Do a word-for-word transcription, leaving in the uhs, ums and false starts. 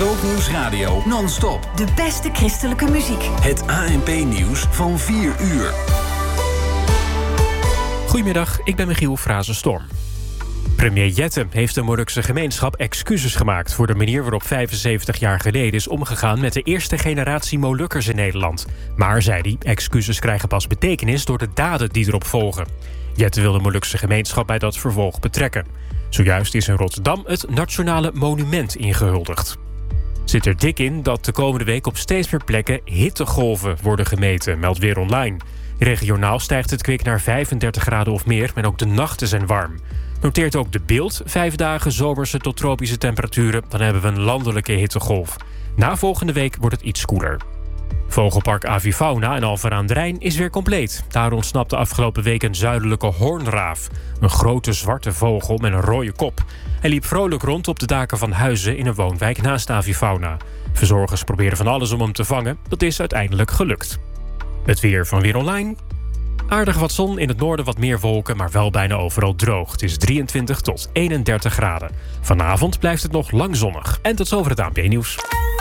Grootnieuws Radio non-stop. De beste christelijke muziek. Het A N P-nieuws van vier uur. Goedemiddag, ik ben Michiel Frazenstorm. Premier Jette heeft de Molukse gemeenschap excuses gemaakt voor de manier waarop vijfenzeventig jaar geleden is omgegaan met de eerste generatie Molukkers in Nederland. Maar, zei hij, excuses krijgen pas betekenis door de daden die erop volgen. Jette wil de Molukse gemeenschap bij dat vervolg betrekken. Zojuist is in Rotterdam het Nationale Monument ingehuldigd. Zit er dik in dat de komende week op steeds meer plekken hittegolven worden gemeten, meldt Weer Online. Regionaal stijgt het kwik naar vijfendertig graden of meer en ook de nachten zijn warm. Noteert ook De Beeld vijf dagen zomerse tot tropische temperaturen, dan hebben we een landelijke hittegolf. Na volgende week wordt het iets koeler. Vogelpark Avifauna in Alphen aan den Rijn is weer compleet. Daar ontsnapte afgelopen week een zuidelijke hoornraaf. Een grote zwarte vogel met een rode kop. Hij liep vrolijk rond op de daken van huizen in een woonwijk naast Avifauna. Verzorgers proberen van alles om hem te vangen. Dat is uiteindelijk gelukt. Het weer van Weer Online. Aardig wat zon, in het noorden wat meer wolken, maar wel bijna overal droog. Het is drieëntwintig tot eenendertig graden. Vanavond blijft het nog lang zonnig. En tot zover het A N P-nieuws.